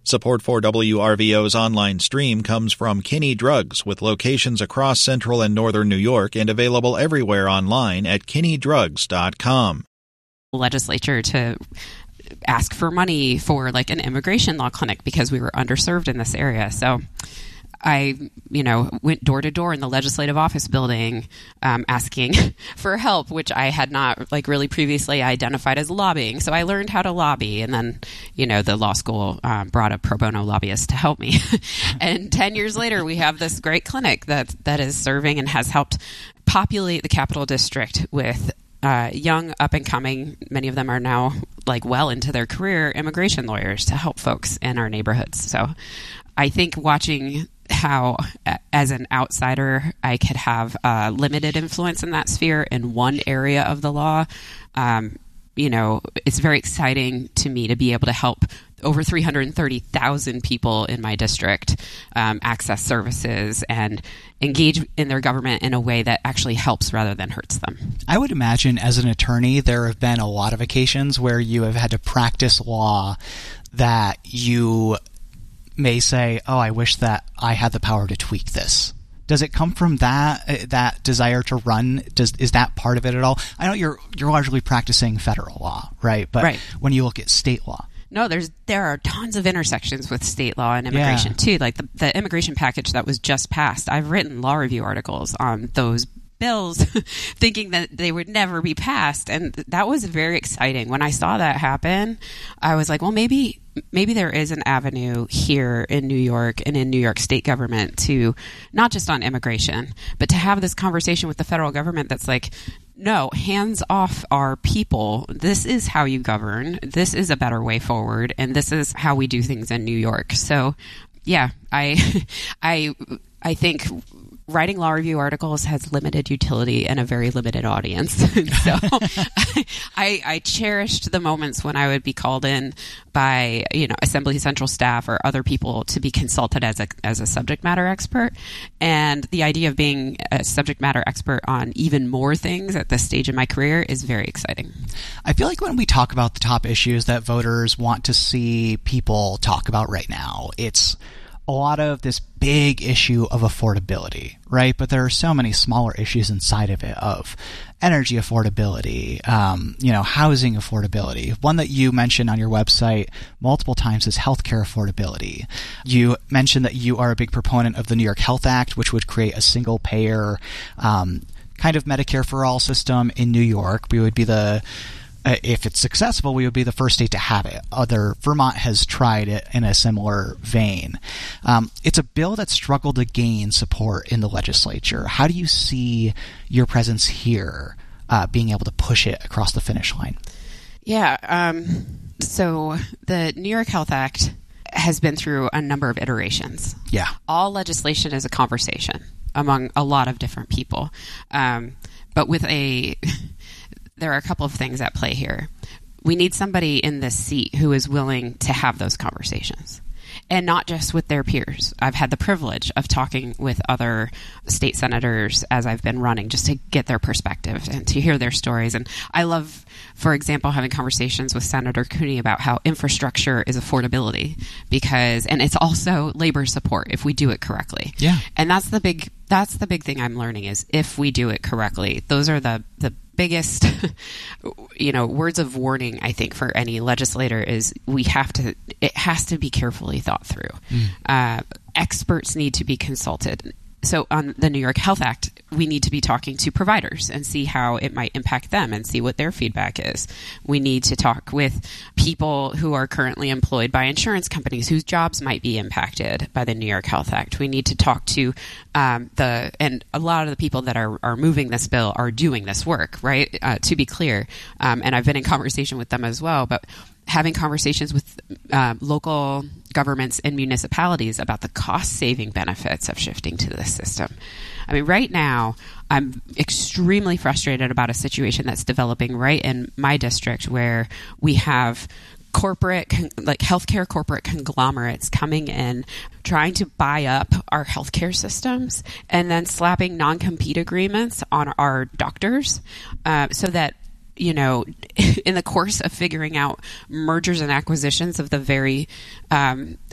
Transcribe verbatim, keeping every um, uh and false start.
Support for W R V O's online stream comes from Kinney Drugs, with locations across central and northern New York and available everywhere online at kinney drugs dot com. Legislature to ask for money for like an immigration law clinic because we were underserved in this area. So I, you know, went door to door in the legislative office building, um, asking for help, which I had not like really previously identified as lobbying. So I learned how to lobby, and then, you know, the law school um, brought a pro bono lobbyist to help me. And ten years later, we have this great clinic that that is serving and has helped populate the Capital District with uh, young, up and coming. Many of them are now like well into their career immigration lawyers to help folks in our neighborhoods. So I think watching how, as an outsider, I could have uh, limited influence in that sphere in one area of the law. Um, you know, it's very exciting to me to be able to help over three hundred thirty thousand people in my district um, access services and engage in their government in a way that actually helps rather than hurts them. I would imagine as an attorney, there have been a lot of occasions where you have had to practice law that you may say, oh, I wish that I had the power to tweak this. Does it come from that that desire to run? Does is that part of it at all? I know you're you're largely practicing federal law, right? But right. when you look at state law, no, there's there are tons of intersections with state law and immigration yeah. too. Like the, the immigration package that was just passed, I've written law review articles on those bills thinking that they would never be passed, and that was very exciting. When I saw that happen, I was like, well, maybe maybe there is an avenue here in New York and in New York state government to, not just on immigration, but to have this conversation with the federal government that's like, no, hands off our people. This is how you govern. This is a better way forward, and this is how we do things in New York. So yeah, I I I think writing law review articles has limited utility and a very limited audience. So I, I cherished the moments when I would be called in by, you know, Assembly Central staff or other people to be consulted as a as a subject matter expert. And the idea of being a subject matter expert on even more things at this stage in my career is very exciting. I feel like when we talk about the top issues that voters want to see people talk about right now, it's a lot of this big issue of affordability, right? But there are so many smaller issues inside of it of energy affordability, um, you know, housing affordability. One that you mentioned on your website multiple times is healthcare affordability. You mentioned that you are a big proponent of the New York Health Act, which would create a single payer um, kind of Medicare for all system in New York. We would be the Uh, if it's successful, we would be the first state to have it. Other Vermont has tried it in a similar vein. Um, it's a bill that struggled to gain support in the legislature. How do you see your presence here uh, being able to push it across the finish line? Yeah. Um, so the New York Health Act has been through a number of iterations. Yeah. All legislation is a conversation among a lot of different people. Um, but with a... There are a couple of things at play here. We need somebody in this seat who is willing to have those conversations, and not just with their peers. I've had the privilege of talking with other state senators as I've been running just to get their perspective and to hear their stories. And I love, for example, having conversations with Senator Cooney about how infrastructure is affordability, because, and it's also labor support if we do it correctly. Yeah. And that's the big, that's the big thing I'm learning is if we do it correctly, those are the, the biggest, you know, words of warning, I think, for any legislator is we have to, it has to be carefully thought through. Mm. Uh, experts need to be consulted. So on the New York Health Act, we need to be talking to providers and see how it might impact them and see what their feedback is. We need to talk with people who are currently employed by insurance companies whose jobs might be impacted by the New York Health Act. We need to talk to um, the, and a lot of the people that are, are moving this bill are doing this work, right? Uh, to be clear. Um, and I've been in conversation with them as well, but having conversations with uh, local governments and municipalities about the cost-saving benefits of shifting to this system. I mean, right now, I'm extremely frustrated about a situation that's developing right in my district where we have corporate, like healthcare corporate conglomerates coming in, trying to buy up our healthcare systems and then slapping non-compete agreements on our doctors uh, so that, you know, in the course of figuring out mergers and acquisitions of the very um,